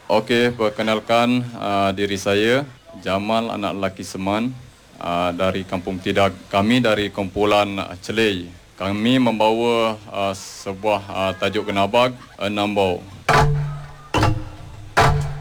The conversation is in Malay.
Okey, perkenalkan diri saya Jamal anak lelaki Seman dari Kampung Tidak. Kami dari kumpulan Celei. Kami membawa sebuah tajuk Genabag, Enam Bau.